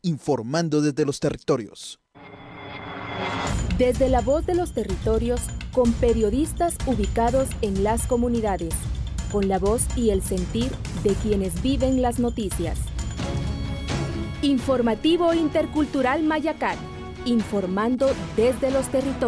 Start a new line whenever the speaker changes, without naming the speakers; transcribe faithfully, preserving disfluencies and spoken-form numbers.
informando desde los territorios.
Desde la voz de los territorios, con periodistas ubicados en las comunidades, con la voz y el sentir de quienes viven las noticias. Informativo Intercultural Mayacat, informando desde los territorios.